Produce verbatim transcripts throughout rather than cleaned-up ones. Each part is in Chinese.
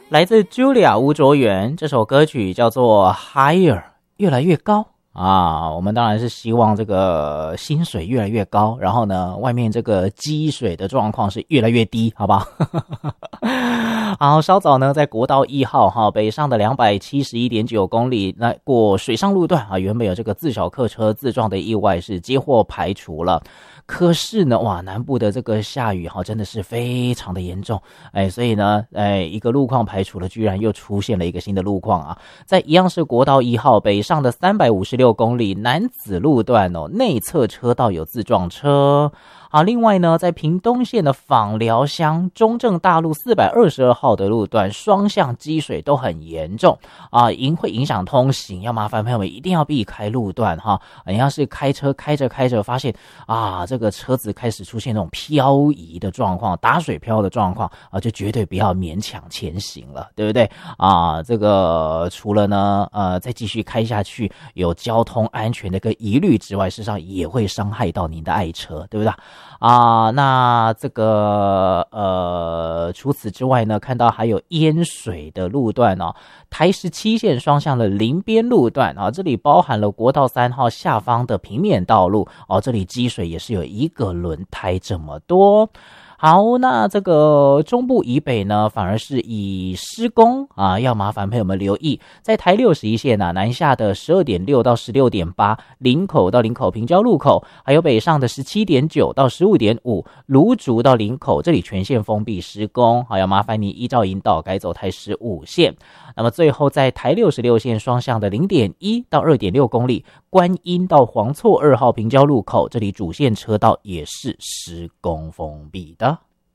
来自 Julia 吴卓源，这首歌曲叫做 Higher， 越来越高啊。我们当然是希望这个薪水越来越高，然后呢，外面这个积水的状况是越来越低，好吧？好，稍早呢，在国道一号哈北上的 两百七十一点九 公里，那过水上路段啊，原本有这个自小客车自撞的意外是接获排除了。可是呢，哇，南部的这个下雨哈，真的是非常的严重，哎，所以呢，哎，一个路况排除了，居然又出现了一个新的路况啊，在一样是国道一号北上的三百五十六公里南子路段哦，内侧车道有自撞车。啊，另外呢，在屏东县的枋寮乡中正大路四百二十二号的路段，双向积水都很严重啊，影会影响通行，要麻烦朋友们一定要避开路段哈。你要是开车开着开着，发现啊，这个车子开始出现那种漂移的状况，打水漂的状况啊，就绝对不要勉强前行了，对不对啊？这个除了呢，呃，再继续开下去有交通安全的一个疑虑之外，事实上也会伤害到您的爱车，对不对？啊，那这个呃，除此之外呢，看到还有淹水的路段哦，台十七线双向的林边路段啊，这里包含了国道三号下方的平面道路哦，这里积水也是有一个轮胎这么多。好，那这个中部以北呢，反而是以施工啊，要麻烦朋友们留意，在台六十一线啊，南下的 十二点六 到 十六点八， 林口到林口平交路口，还有北上的 十七点九 到 十五点五， 芦竹到林口，这里全线封闭施工，好，要麻烦你依照引导改走台十五线。那么最后在台六十六线双向的 零点一 到 二点六 公里，观音到黄厝二号平交路口，这里主线车道也是施工封闭的。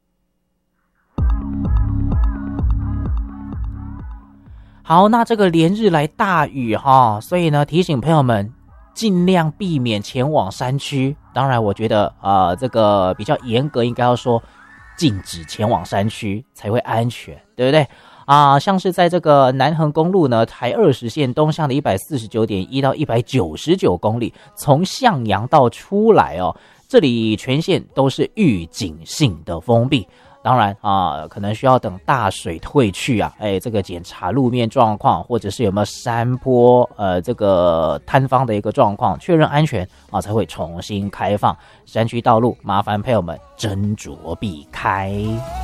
好，那这个连日来大雨哈，所以呢提醒朋友们尽量避免前往山区。当然我觉得啊、呃，这个比较严格，应该要说禁止前往山区才会安全，对不对啊？像是在这个南横公路呢，台二十线东向的 一百四十九点一 到一百九十九公里，从向阳道出来哦，这里全线都是预警性的封闭。当然啊，可能需要等大水退去啊，哎，这个检查路面状况，或者是有没有山坡，呃，这个坍方的一个状况，确认安全啊，才会重新开放山区道路。麻烦朋友们斟酌避开。